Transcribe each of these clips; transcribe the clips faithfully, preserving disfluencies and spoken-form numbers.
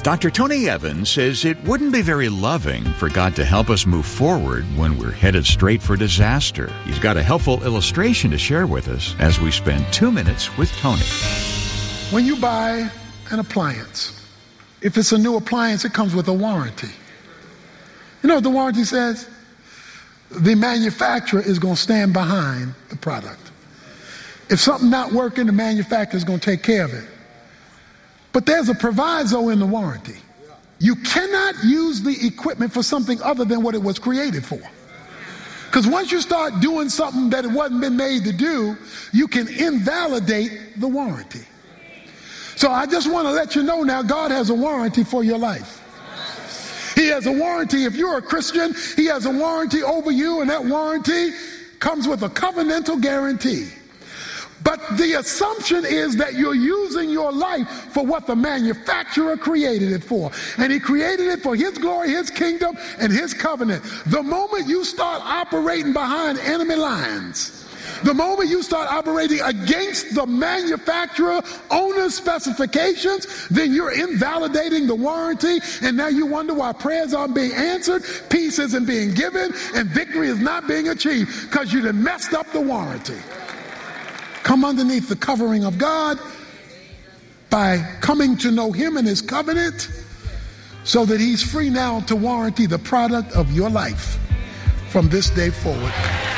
Doctor Tony Evans says it wouldn't be very loving for God to help us move forward when we're headed straight for disaster. He's got a helpful illustration to share with us as we spend two minutes with Tony. When you buy an appliance, if it's a new appliance, it comes with a warranty. You know what the warranty says? The manufacturer is going to stand behind the product. If something's not working, the manufacturer is going to take care of it. But there's a proviso in the warranty. You cannot use the equipment for something other than what it was created for. Because once you start doing something that it wasn't been made to do, you can invalidate the warranty. So I just want to let you know now, God has a warranty for your life. He has a warranty. If you're a Christian, he has a warranty over you, and that warranty comes with a covenantal guarantee. But the assumption is that you're using your life for what the manufacturer created it for. And he created it for his glory, his kingdom, and his covenant. The moment you start operating behind enemy lines, the moment you start operating against the manufacturer owner's specifications, then you're invalidating the warranty, and now you wonder why prayers aren't being answered, peace isn't being given, and victory is not being achieved, because you done messed up the warranty. Come underneath the covering of God by coming to know him and his covenant, so that he's free now to warranty the product of your life from this day forward.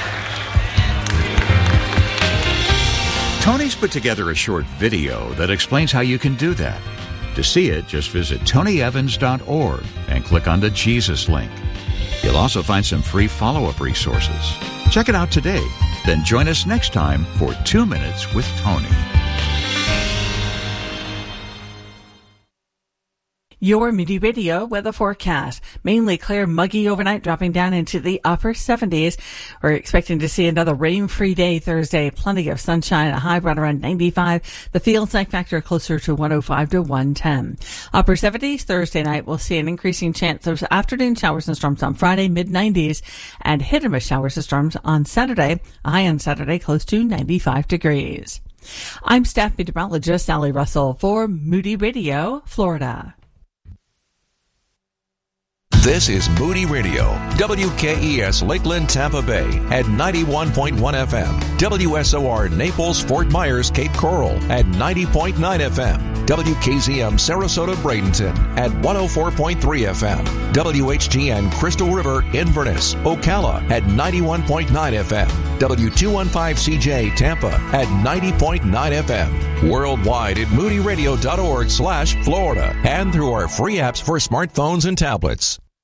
Tony's put together a short video that explains how you can do that. To see it, just visit tony evans dot org and click on the Jesus link. You'll also find some free follow-up resources. Check it out today. Then join us next time for Two Minutes with Tony. Your Moody Radio weather forecast. Mainly clear, muggy overnight, dropping down into the upper seventies. We're expecting to see another rain-free day Thursday. Plenty of sunshine, a high right around ninety-five. The field site factor closer to one oh five to one ten. Upper seventies Thursday night. We'll see an increasing chance of afternoon showers and storms on Friday, mid nineties. And hit and miss showers and storms on Saturday. A high on Saturday close to ninety-five degrees. I'm staff meteorologist Sally Russell for Moody Radio, Florida. This is Moody Radio, W K E S Lakeland, Tampa Bay at ninety-one point one F M, W S O R Naples, Fort Myers, Cape Coral at ninety point nine F M, W K Z M Sarasota, Bradenton at one oh four point three F M, W H G N Crystal River, Inverness, Ocala at ninety-one point nine F M, W two fifteen C J Tampa at ninety point nine F M, worldwide at moody radio dot org slash Florida, and through our free apps for smartphones and tablets.